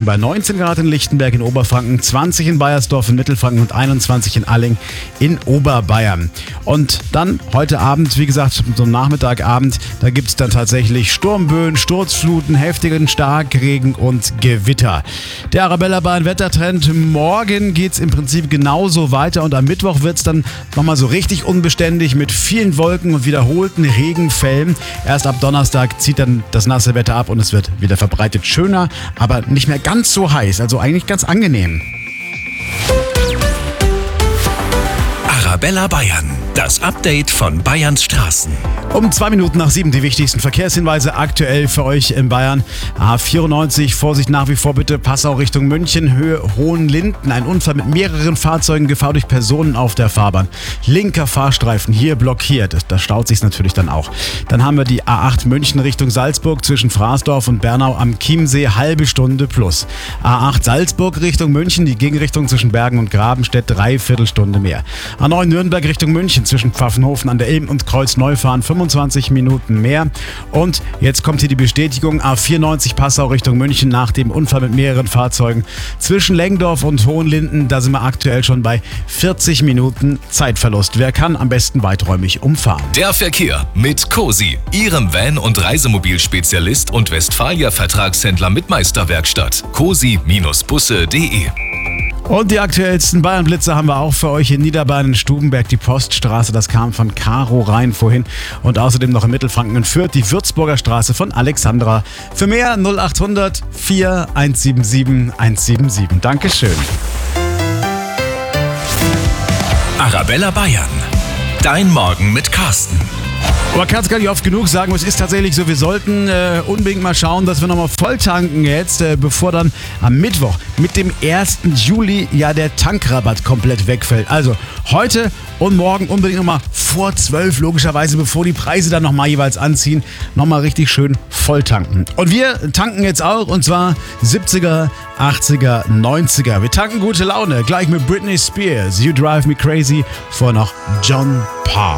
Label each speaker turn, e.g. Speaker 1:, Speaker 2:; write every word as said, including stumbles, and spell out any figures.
Speaker 1: bei neunzehn Grad in Lichtenberg in Oberfranken, zwanzig in Baiersdorf in Mittelfranken und einundzwanzig in Alling in Oberbayern. Und dann heute Abend, wie gesagt, so Nachmittagabend, da gibt es dann tatsächlich Sturmböen, Sturzfluten, heftigen Starkregen und Gewitter. Der Arabella Bayern Wettertrend, morgen geht es im Prinzip genauso weiter und am Mittwoch wird es dann nochmal so richtig unbeständig mit vielen Wolken und wiederholten Regenfällen. Erst ab Donnerstag zieht dann das nasse Wetter ab und es wird wieder verbreitet schöner, aber nicht mehr ganz so heiß, also eigentlich ganz angenehm.
Speaker 2: Arabella Bayern, das Update von Bayerns Straßen.
Speaker 1: Um zwei Minuten nach sieben die wichtigsten Verkehrshinweise aktuell für euch in Bayern. A vierundneunzig, Vorsicht nach wie vor bitte, Passau Richtung München, Höhe Hohenlinden. Ein Unfall mit mehreren Fahrzeugen, Gefahr durch Personen auf der Fahrbahn. Linker Fahrstreifen hier blockiert, da staut sich natürlich dann auch. Dann haben wir die A acht München Richtung Salzburg zwischen Fraßdorf und Bernau am Chiemsee, halbe Stunde plus. A acht Salzburg Richtung München, die Gegenrichtung zwischen Bergen und Grabenstedt, dreiviertel Stunde mehr. A neun Nürnberg Richtung München zwischen Pfaffenhofen an der Ilm und Kreuzneufahren, fünfundzwanzig Minuten mehr. Und jetzt kommt hier die Bestätigung, A vierundneunzig Passau Richtung München nach dem Unfall mit mehreren Fahrzeugen zwischen Lengdorf und Hohenlinden, da sind wir aktuell schon bei vierzig Minuten Zeitverlust. Wer kann, am besten weiträumig umfahren.
Speaker 2: Der Verkehr mit Cosi, Ihrem Van- und Reisemobilspezialist und Westfalia-Vertragshändler mit Meisterwerkstatt. cosi Bindestrich busse punkt de.
Speaker 1: Und die aktuellsten Bayern-Blitze haben wir auch für euch in Niederbayern in Stubenberg, die Poststraße, das kam von Caro rein vorhin. Und außerdem noch in Mittelfranken in Fürth, die Würzburger Straße von Alexandra. Für mehr null acht hundert vier eins sieben sieben eins sieben sieben. Dankeschön.
Speaker 2: Arabella Bayern, dein Morgen mit Carsten.
Speaker 1: Aber kann es gar nicht oft genug sagen, es ist tatsächlich so, wir sollten äh, unbedingt mal schauen, dass wir nochmal voll tanken jetzt, äh, bevor dann am Mittwoch mit dem ersten Juli ja der Tankrabatt komplett wegfällt. Also heute und morgen unbedingt nochmal vor zwölf, logischerweise, bevor die Preise dann nochmal jeweils anziehen, nochmal richtig schön voll tanken. Und wir tanken jetzt auch, und zwar siebziger, achtziger, neunziger. Wir tanken gute Laune, gleich mit Britney Spears, You Drive Me Crazy, vor noch John Parr.